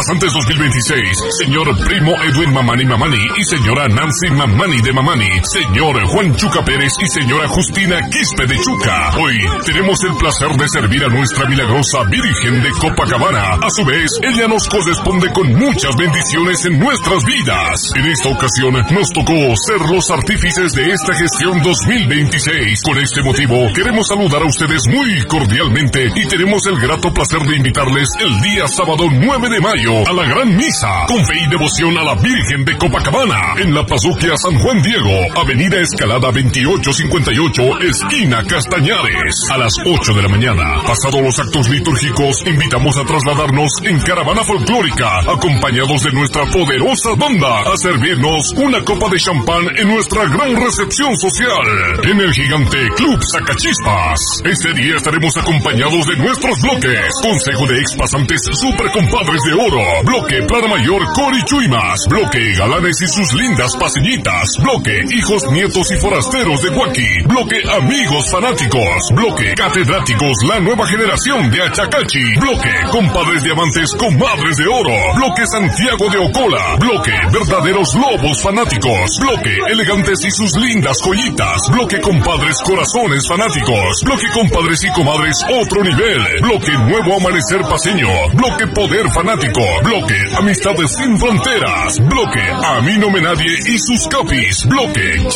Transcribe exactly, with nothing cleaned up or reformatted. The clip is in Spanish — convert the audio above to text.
Pasantes dos mil veintiséis, señor Primo Edwin Mamani Mamani y señora Nancy Mamani de Mamani, señor Juan Chuca Pérez y señora Justina Quispe de Chuca. Hoy tenemos el placer de servir a nuestra milagrosa Virgen de Copacabana. A su vez, ella nos corresponde con muchas bendiciones en nuestras vidas. En esta ocasión, nos tocó ser los artífices de esta gestión dos mil veintiséis. Con este motivo, queremos saludar a ustedes muy cordialmente y tenemos el grato placer de invitarles el día sábado nueve de mayo a la Gran Misa, con fe y devoción a la Virgen de Copacabana, en la parroquia San Juan Diego, Avenida Escalada veintiocho cincuenta y ocho, esquina Castañares, a las ocho de la mañana. Pasados los actos litúrgicos, invitamos a trasladarnos en caravana folclórica, acompañados de nuestra poderosa banda, a servirnos una copa de champán en nuestra gran recepción social, en el gigante Club Sacachispas. Ese día estaremos acompañados de nuestros bloques: Consejo de Expasantes Super Compadres de Oro, Bloque Plana Mayor Cori Chuimas, Bloque Galanes y sus lindas paseñitas, Bloque Hijos, Nietos y Forasteros de Huaki, Bloque Amigos Fanáticos, Bloque Catedráticos, la nueva generación de Achacachi, Bloque Compadres Diamantes, Comadres de Oro, Bloque Santiago de Ocola, Bloque Verdaderos Lobos Fanáticos, Bloque Elegantes y sus lindas joyitas, Bloque Compadres Corazones Fanáticos, Bloque Compadres y Comadres Otro Nivel, Bloque Nuevo Amanecer Paseño, Bloque Poder Fanático, Bloque Amistades Sin Fronteras, Bloque A mí no me nadie y sus capis, Bloque